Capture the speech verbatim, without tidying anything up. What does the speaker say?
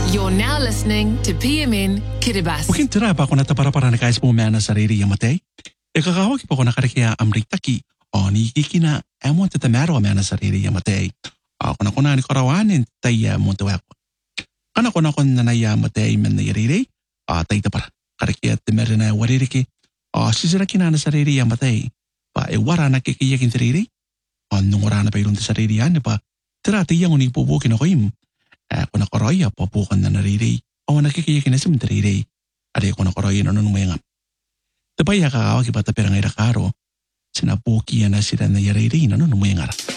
You're now listening to P M N Kiribati. Mungkin tira pa ako natapara-para na kais pumana sa sarili yung matay. Ikakawag pa ako nakarikiya amritaki o nikikina emo tatamero amana sa sarili yung matay. Ako na kuna ni karawanin tayo mo tawak. Kana ko na ko na naya matay men na yariri. Ah, tayo tapara. Karikiya timere na waririki. Ah, sisira kina na sarili yung matay. Pa iwara na kikiyakin sarili. Anong wara na pa ilong sa sarili yan pa. Tira tiyang unipubukin ako im. Ako na koroya, papukan na nariri. O nakikiyakin na sa nariri. Adi ako na koroya na nung mayangap. Tapaya kakawag iba tapirang irakaro. Sinapukiya na sila na yariri na nung mayangap.